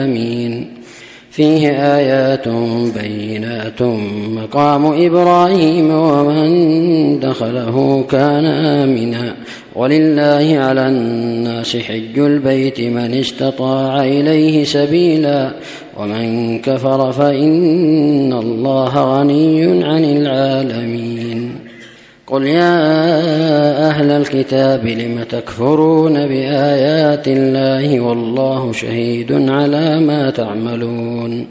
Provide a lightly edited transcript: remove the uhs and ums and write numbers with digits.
العالمين. فيه آيات بينات مقام إبراهيم ومن دخله كان آمنا ولله على الناس حج البيت من استطاع إليه سبيلا ومن كفر فإن الله غني عن العالمين. قل يا أهل الكتاب لم تكفرون بآيات الله والله شهيد على ما تعملون.